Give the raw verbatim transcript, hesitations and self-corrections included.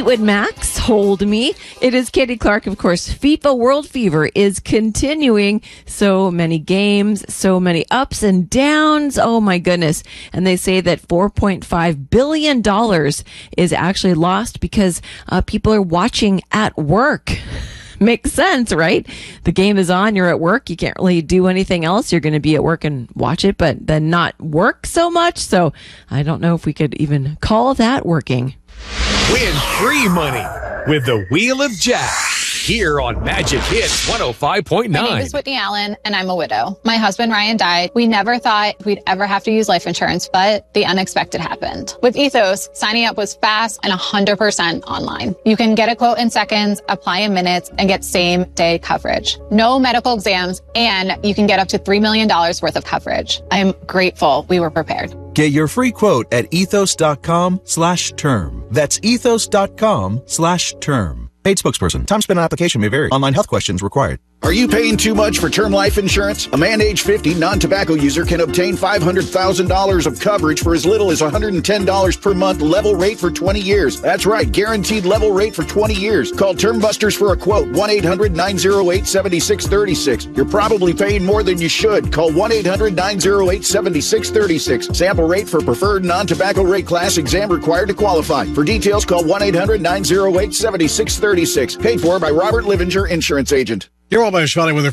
Fleetwood Mac's Hold Me. It is Katie Clark. Of course, FIFA World Fever is continuing. So many games, so many ups and downs. Oh my goodness. And they say that four point five billion dollars is actually lost because uh, people are watching at work. Makes sense, right? The game is on, you're at work, you can't really do anything else. You're going to be at work and watch it, but then not work so much. So I don't know if we could even call that working. Win free money with the Wheel of Jack here on Magic Hits one oh five point nine. My name is Whitney Allen, and I'm a widow. My husband, Ryan, died. We never thought we'd ever have to use life insurance, but the unexpected happened. With Ethos, signing up was fast and one hundred percent online. You can get a quote in seconds, apply in minutes, and get same-day coverage. No medical exams, and you can get up to three million dollars worth of coverage. I'm grateful we were prepared. Get your free quote at ethos.com slash term. That's ethos.com slash term. Paid spokesperson. Time spent on application may vary. Online health questions required. Are you paying too much for term life insurance? A man age fifty, non-tobacco user can obtain five hundred thousand dollars of coverage for as little as one hundred ten dollars per month, level rate for twenty years. That's right, guaranteed level rate for twenty years. Call Term Busters for a quote, one eight hundred nine oh eight seven six three six. You're probably paying more than you should. Call one eight hundred nine oh eight seven six three six. Sample rate for preferred non-tobacco rate class, exam required to qualify. For details, call one eight hundred nine oh eight seven six three six. Paid for by Robert Livinger, insurance agent. You're all by Shawty with